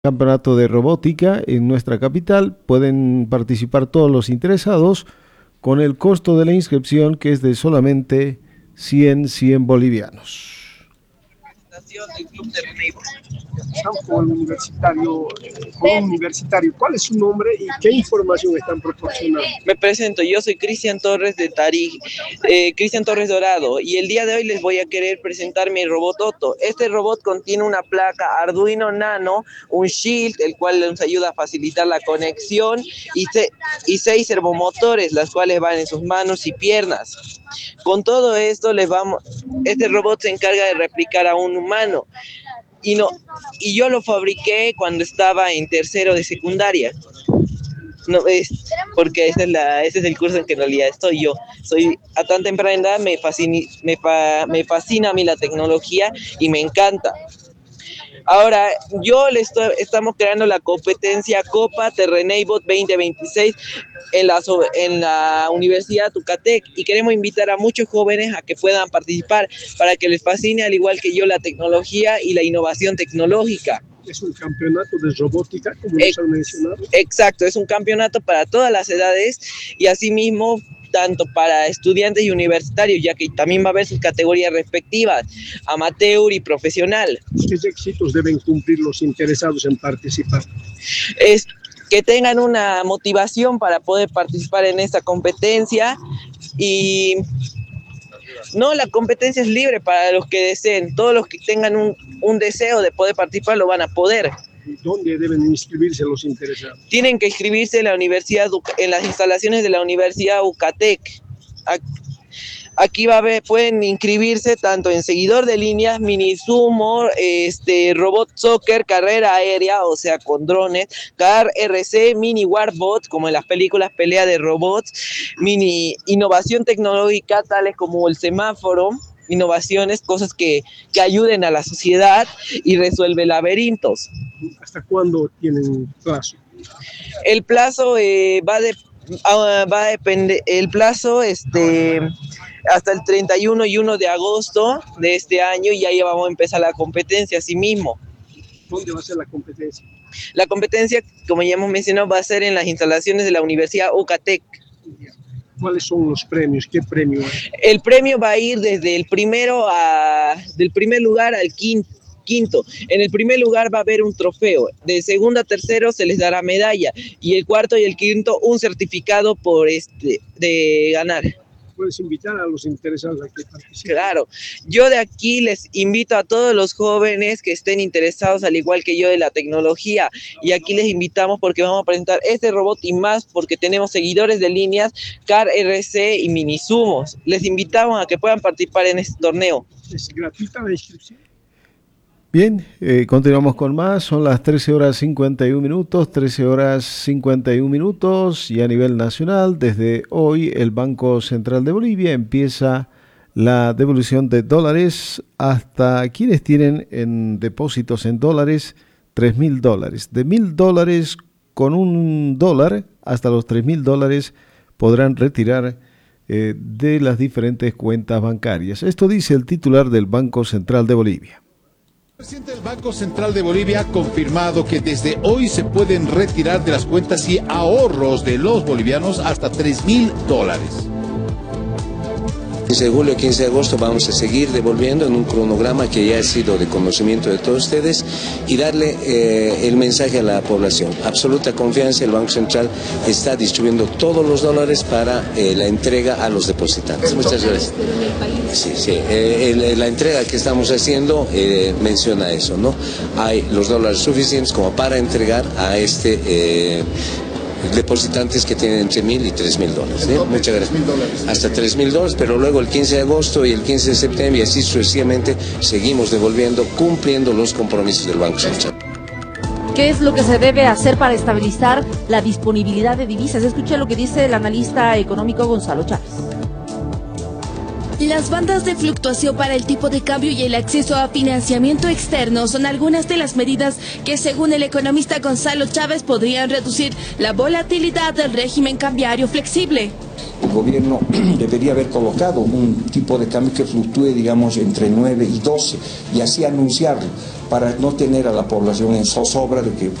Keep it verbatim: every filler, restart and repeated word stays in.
Campeonato de robótica en nuestra capital. Pueden participar todos los interesados con el costo de la inscripción, que es de solamente cien bolivianos. Del Club de Reneibot. Estamos con el universitario, con un universitario. ¿Cuál es su nombre y qué información están proporcionando? Me presento, yo soy Cristian Torres de Tarij, eh, Cristian Torres Dorado, y el día de hoy les voy a querer presentar mi robot Otto. Este robot contiene una placa Arduino Nano, un shield, el cual nos ayuda a facilitar la conexión, y, se, y seis servomotores, las cuales van en sus manos y piernas. Con todo esto, les vamos, este robot se encarga de replicar a un humano. Y, no, y yo lo fabriqué cuando estaba en tercero de secundaria. No, es, porque ese es, la, ese es el curso en que en realidad estoy yo. Soy a tan temprana edad, me fascina, me, me fascina a mí la tecnología y me encanta. Ahora, yo le estoy, estamos creando la competencia Copa de Reneibot veinte veintiséis en la, en la Universidad Ucatec, y queremos invitar a muchos jóvenes a que puedan participar para que les fascine al igual que yo la tecnología y la innovación tecnológica. Es un campeonato de robótica, como nos han mencionado. Exacto, es un campeonato para todas las edades y asimismo tanto para estudiantes y universitarios, ya que también va a haber sus categorías respectivas, amateur y profesional. ¿Qué requisitos deben cumplir los interesados en participar? Es que tengan una motivación para poder participar en esta competencia, y no, la competencia es libre para los que deseen. Todos los que tengan un, un deseo de poder participar lo van a poder. ¿Dónde deben inscribirse los interesados? Tienen que inscribirse en la universidad, en las instalaciones de la Universidad Ucatec. Aquí va a haber, pueden inscribirse tanto en seguidor de líneas, mini sumo, este, robot soccer, carrera aérea, o sea, con drones, car R C, mini warbot, como en las películas pelea de robots, mini innovación tecnológica, tales como el semáforo, innovaciones, cosas que, que ayuden a la sociedad y resuelve laberintos. ¿Hasta cuándo tienen plazo? El plazo eh, va de uh, va a depender, el plazo este hasta el treinta y uno y uno de agosto de este año, y ya vamos a empezar la competencia así mismo. ¿Dónde va a ser la competencia? La competencia, como ya hemos mencionado, va a ser en las instalaciones de la Universidad Ucatec. ¿Cuáles son los premios? ¿Qué premio hay? El premio va a ir desde el primero a, del primer lugar al quinto. Quinto, en el primer lugar va a haber un trofeo, de segundo a tercero se les dará medalla, y el cuarto y el quinto un certificado por este de ganar. ¿Puedes invitar a los interesados a que participen? Claro, yo de aquí les invito a todos los jóvenes que estén interesados al igual que yo de la tecnología, y aquí les invitamos porque vamos a presentar este robot y más, porque tenemos seguidores de líneas, car R C y mini sumos. Les invitamos a que puedan participar en este torneo. ¿Es gratuita la inscripción? Bien, eh, continuamos con más. Son las trece horas cincuenta y un minutos, trece horas cincuenta y un minutos, y a nivel nacional, desde hoy el Banco Central de Bolivia empieza la devolución de dólares hasta quienes tienen en depósitos en dólares tres mil dólares. De mil dólares con un dólar hasta los tres mil dólares podrán retirar eh, de las diferentes cuentas bancarias. Esto dice el titular del Banco Central de Bolivia. El presidente del Banco Central de Bolivia ha confirmado que desde hoy se pueden retirar de las cuentas y ahorros de los bolivianos hasta tres mil dólares. quince de julio, quince de agosto vamos a seguir devolviendo en un cronograma que ya ha sido de conocimiento de todos ustedes, y darle eh, el mensaje a la población. Absoluta confianza, el Banco Central está distribuyendo todos los dólares para eh, la entrega a los depositantes. Muchas gracias. Sí, sí. Eh, el, la entrega que estamos haciendo eh, menciona eso, ¿no? Hay los dólares suficientes como para entregar a este eh, depositantes que tienen entre mil y tres mil dólares. ¿eh? Muchas gracias. Hasta tres mil dólares, pero luego el quince de agosto y el quince de septiembre y así sucesivamente seguimos devolviendo, cumpliendo los compromisos del Banco Central. ¿Qué es lo que se debe hacer para estabilizar la disponibilidad de divisas? Escuche lo que dice el analista económico Gonzalo Chávez. Las bandas de fluctuación para el tipo de cambio y el acceso a financiamiento externo son algunas de las medidas que, según el economista Gonzalo Chávez, podrían reducir la volatilidad del régimen cambiario flexible. El gobierno debería haber colocado un tipo de cambio que fluctúe, digamos, entre nueve y doce, y así anunciarlo. para no tener a la población en zozobra de que